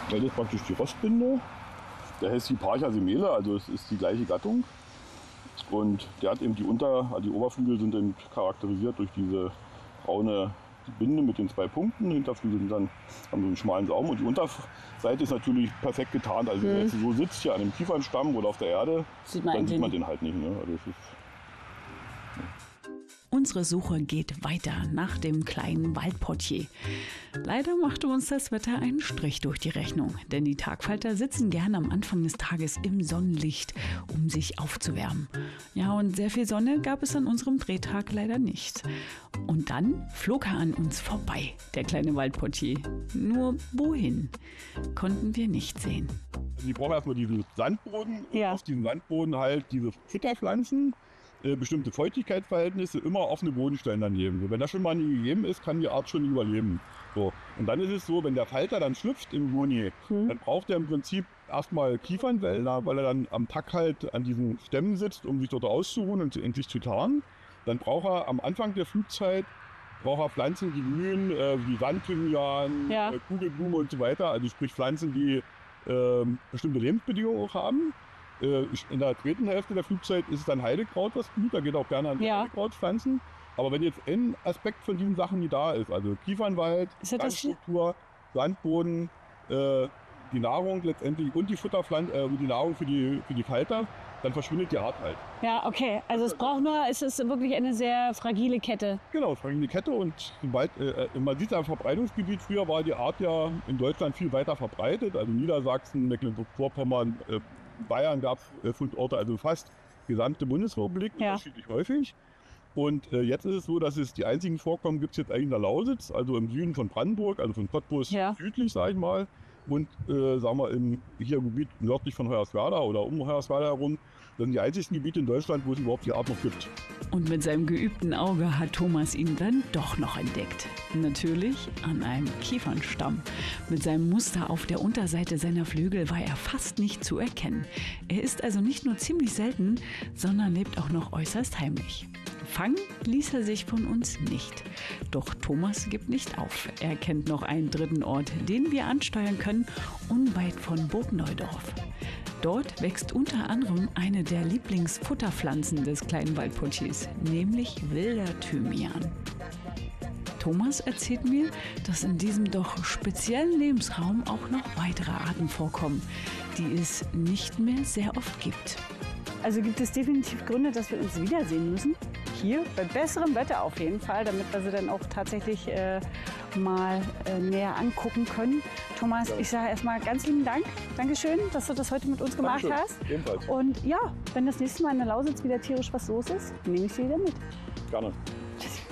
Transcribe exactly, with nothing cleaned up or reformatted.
Das ist praktisch die Rostbinde. Der heißt Hipparcha semele, also es ist die gleiche Gattung. Und der hat eben die Unter-, also die Oberflügel sind eben charakterisiert durch diese braune Binde mit den zwei Punkten. Die Hinterflügel sind dann, haben so einen schmalen Saum und die Unterseite ist natürlich perfekt getarnt. Also wenn er jetzt so sitzt hier an dem Kiefernstamm oder auf der Erde, sieht man dann sieht man den halt nicht. Ne? Also es ist, Unsere Suche geht weiter nach dem kleinen Waldportier. Leider machte uns das Wetter einen Strich durch die Rechnung, denn die Tagfalter sitzen gerne am Anfang des Tages im Sonnenlicht, um sich aufzuwärmen. Ja, und sehr viel Sonne gab es an unserem Drehtag leider nicht. Und dann flog er an uns vorbei, der kleine Waldportier. Nur wohin, konnten wir nicht sehen. also die brauchen erstmal diesen Sandboden, Ja. auf diesem Sandboden halt diese Futterpflanzen. Äh, bestimmte Feuchtigkeitsverhältnisse, immer offene Bodenstellen daneben. So, wenn das schon mal nie gegeben ist, kann die Art schon nicht überleben. So. Und dann ist es so, wenn der Falter dann schlüpft im Juni, hm. dann braucht er im Prinzip erstmal Kiefernwälder, weil er dann am Tag halt an diesen Stämmen sitzt, um sich dort auszuruhen und endlich zu tarnen. Dann braucht er am Anfang der Flugzeit braucht er Pflanzen, die blühen, äh, wie Sandthymian, Ja. äh, Kugelblume und so weiter. Also sprich Pflanzen, die äh, bestimmte Lebensbedingungen auch haben. In der zweiten Hälfte der Flugzeit ist es dann Heidekraut, was blüht. Da geht auch gerne an Ja. Heidekrautpflanzen. Aber wenn jetzt ein Aspekt von diesen Sachen nie da ist, also Kiefernwald, Ist ja das- Landstruktur, Sandboden, äh, die Nahrung letztendlich und die Futterpflanzen, äh, die Nahrung für die, für die Falter, dann verschwindet die Art halt. Ja, okay. Also es braucht nur, es ist wirklich eine sehr fragile Kette. Genau, es war die Kette und sobald, äh, man sieht am Verbreitungsgebiet, früher war die Art ja in Deutschland viel weiter verbreitet, also Niedersachsen, Mecklenburg-Vorpommern, äh, Bayern gab es äh, Fundorte, also fast die gesamte Bundesrepublik, Ja. unterschiedlich häufig. Und äh, jetzt ist es so, dass es die einzigen Vorkommen gibt es jetzt eigentlich in der Lausitz, also im Süden von Brandenburg, also von Cottbus Ja. südlich, sage ich mal. Und äh, sagen wir im hier im Gebiet nördlich von Hoyerswerda oder um Hoyerswerda herum. Das sind die einzigen Gebiete in Deutschland, wo es überhaupt die Art noch gibt. Und mit seinem geübten Auge hat Thomas ihn dann doch noch entdeckt. Natürlich an einem Kiefernstamm. Mit seinem Muster auf der Unterseite seiner Flügel war er fast nicht zu erkennen. Er ist also nicht nur ziemlich selten, sondern lebt auch noch äußerst heimlich. Fangen ließ er sich von uns nicht. Doch Thomas gibt nicht auf. Er kennt noch einen dritten Ort, den wir ansteuern können, unweit von Burg Neudorf. Dort wächst unter anderem eine der Lieblingsfutterpflanzen des kleinen Waldportiers, nämlich wilder Thymian. Thomas erzählt mir, dass in diesem doch speziellen Lebensraum auch noch weitere Arten vorkommen, die es nicht mehr sehr oft gibt. Also gibt es definitiv Gründe, dass wir uns wiedersehen müssen? Hier, bei besserem Wetter auf jeden Fall, damit wir sie dann auch tatsächlich äh, mal äh, näher angucken können. Thomas, ich sage erstmal ganz lieben Dank. Dankeschön, dass du das heute mit uns gemacht Dankeschön. hast. Ebenfalls. Und ja, wenn das nächste Mal in der Lausitz wieder tierisch was los ist, nehme ich sie wieder mit. Gerne. Tschüssi.